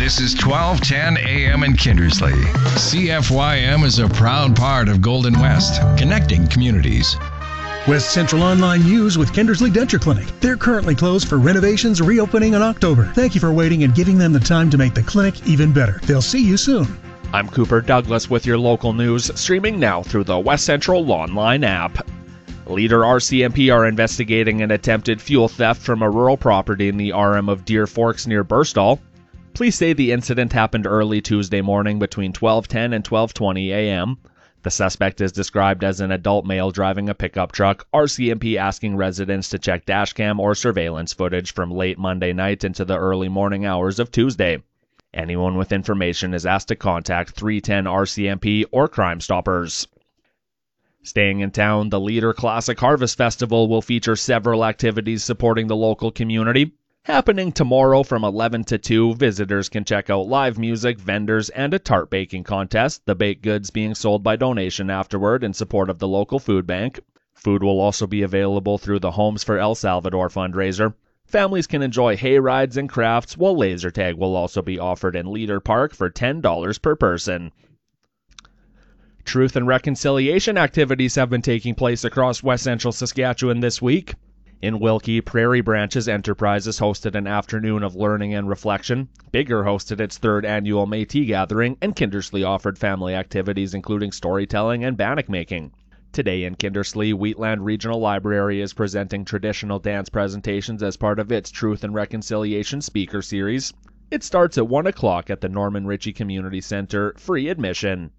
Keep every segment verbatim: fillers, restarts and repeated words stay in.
This is twelve ten A M in Kindersley. C F Y M is a proud part of Golden West, connecting communities. West Central Online News with Kindersley Denture Clinic. They're currently closed for renovations, reopening in October. Thank you for waiting and giving them the time to make the clinic even better. They'll see you soon. I'm Cooper Douglas with your local news, streaming now through the West Central Online app. Leader R C M P are investigating an attempted fuel theft from a rural property in the R M of Deer Forks near Burstall. Police say the incident happened early Tuesday morning between twelve ten and twelve twenty A M. The suspect is described as an adult male driving a pickup truck. R C M P asking residents to check dashcam or surveillance footage from late Monday night into the early morning hours of Tuesday. Anyone with information is asked to contact three ten R C M P or Crime Stoppers. Staying in town, the Leader Classic Harvest Festival will feature several activities supporting the local community. Happening tomorrow from eleven to two, visitors can check out live music, vendors, and a tart baking contest, the baked goods being sold by donation afterward in support of the local food bank. Food will also be available through the Homes for El Salvador fundraiser. Families can enjoy hay rides and crafts, while laser tag will also be offered in Leader Park for ten dollars per person. Truth and reconciliation activities have been taking place across West Central Saskatchewan this week. In Wilkie, Prairie Branches Enterprises hosted an afternoon of learning and reflection. Bigger hosted its third annual Métis gathering, and Kindersley offered family activities including storytelling and bannock making. Today in Kindersley, Wheatland Regional Library is presenting traditional dance presentations as part of its Truth and Reconciliation speaker series. It starts at one o'clock at the Norman Ritchie Community Centre, free admission.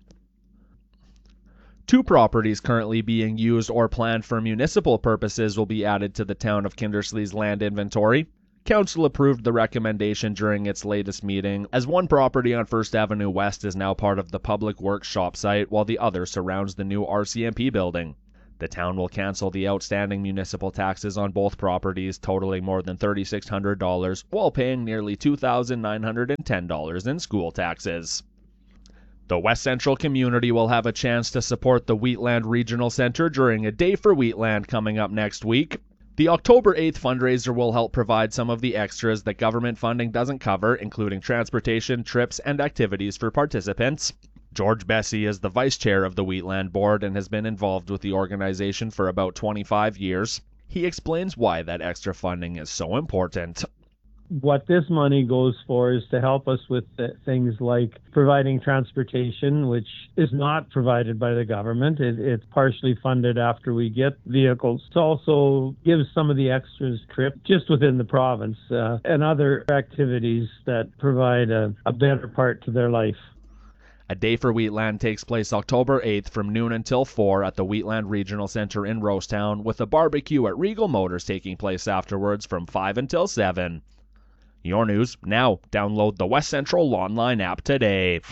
Two properties currently being used or planned for municipal purposes will be added to the town of Kindersley's land inventory. Council approved the recommendation during its latest meeting, as one property on First Avenue West is now part of the Public Works shop site, while the other surrounds the new R C M P building. The town will cancel the outstanding municipal taxes on both properties, totaling more than three thousand six hundred dollars, while paying nearly two thousand nine hundred ten dollars in school taxes. The West Central community will have a chance to support the Wheatland Regional Centre during a Day for Wheatland coming up next week. The October eighth fundraiser will help provide some of the extras that government funding doesn't cover, including transportation, trips, and activities for participants. George Bessie is the vice chair of the Wheatland Board and has been involved with the organization for about twenty-five years. He explains why that extra funding is so important. What this money goes for is to help us with things like providing transportation, which is not provided by the government. It, it's partially funded after we get vehicles. It also gives some of the extras trip just within the province uh, and other activities that provide a, a better part to their life. A Day for Wheatland takes place October eighth from noon until four at the Wheatland Regional Centre in Rosetown, with a barbecue at Regal Motors taking place afterwards from five until seven. Your news now. Download the West Central Online app today.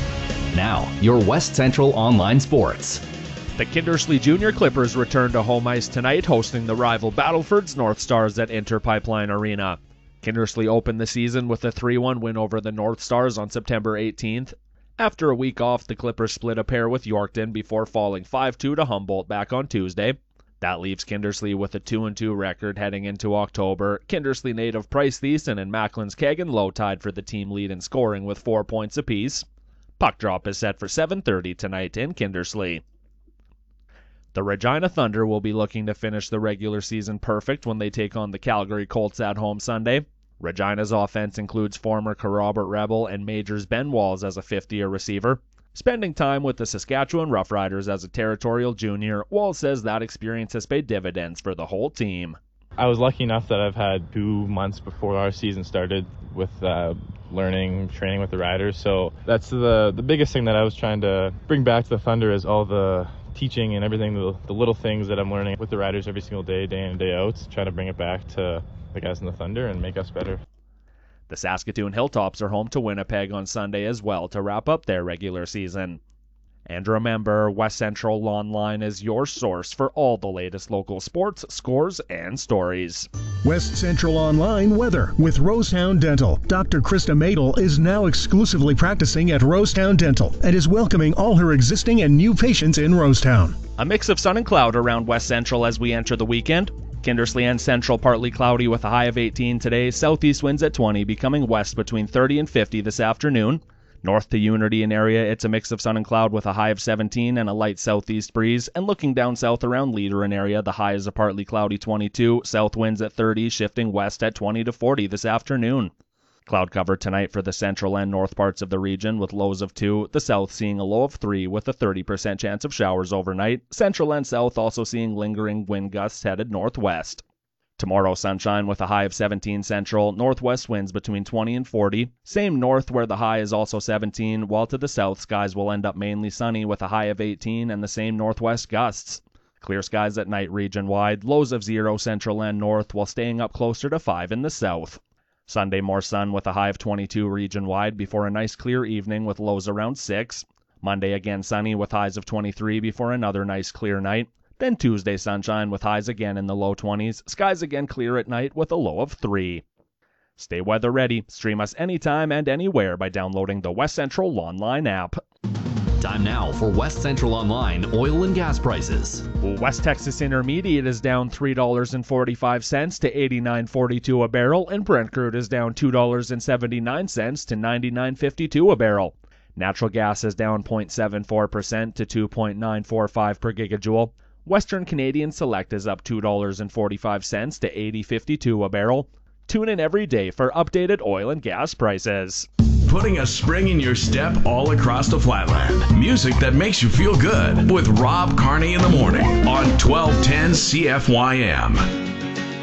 Now, your West Central Online sports. The Kindersley Junior Clippers return to home ice tonight, hosting the rival Battleford's North Stars at Inter Pipeline Arena. Kindersley opened the season with a three one win over the North Stars on September eighteenth. After a week off, the Clippers split a pair with Yorkton before falling five two to Humboldt back on Tuesday. That leaves Kindersley with a two and two record heading into October. Kindersley native Price Thiessen and Macklin's Kagan Low tied for the team lead in scoring with four points apiece. Puck drop is set for seven thirty tonight in Kindersley. The Regina Thunder will be looking to finish the regular season perfect when they take on the Calgary Colts at home Sunday. Regina's offense includes former Kerrobert Rebel and Majors Ben Walls as a fifth-year receiver. Spending time with the Saskatchewan Roughriders as a territorial junior, Wall says that experience has paid dividends for the whole team. I was lucky enough that I've had two months before our season started with uh, learning, training with the Riders. So that's the the biggest thing that I was trying to bring back to the Thunder is all the teaching and everything, the, the little things that I'm learning with the Riders every single day, day in and day out, trying to bring it back to the guys in the Thunder and make us better. The Saskatoon Hilltops are home to Winnipeg on Sunday as well to wrap up their regular season. And remember, West Central Online is your source for all the latest local sports, scores, and stories. West Central Online weather with Rosetown Dental. Doctor Krista Madel is now exclusively practicing at Rosetown Dental and is welcoming all her existing and new patients in Rosetown. A mix of sun and cloud around West Central as we enter the weekend. Kindersley and Central partly cloudy with a high of eighteen today. Southeast winds at twenty, becoming west between thirty and fifty this afternoon. North to Unity and area, it's a mix of sun and cloud with a high of seventeen and a light southeast breeze. And looking down south around Leader and area, the high is a partly cloudy twenty-two. South winds at thirty, shifting west at twenty to forty this afternoon. Cloud cover tonight for the central and north parts of the region with lows of two. The south seeing a low of three with a thirty percent chance of showers overnight. Central and south also seeing lingering wind gusts headed northwest. Tomorrow, sunshine with a high of seventeen central, northwest winds between twenty and forty. Same north where the high is also seventeen, while to the south skies will end up mainly sunny with a high of eighteen and the same northwest gusts. Clear skies at night region-wide, lows of zero central and north while staying up closer to five in the south. Sunday, more sun with a high of twenty-two region-wide before a nice clear evening with lows around six. Monday again sunny with highs of twenty-three before another nice clear night. Then Tuesday sunshine with highs again in the low twenties. Skies again clear at night with a low of three. Stay weather ready. Stream us anytime and anywhere by downloading the West Central Online app. Time now for West Central Online oil and gas prices. West Texas Intermediate is down three dollars and forty-five cents to eighty-nine fifty-two a barrel, and Brent crude is down two dollars and seventy-nine cents to ninety-nine fifty-two a barrel. Natural gas is down zero point seven four percent to two point nine four five per gigajoule. Western Canadian Select is up two dollars and forty-five cents to eighty fifty-two a barrel. Tune in every day for updated oil and gas prices. Putting a spring in your step all across the Flatland. Music that makes you feel good with Rob Carney in the morning on twelve ten C F Y M.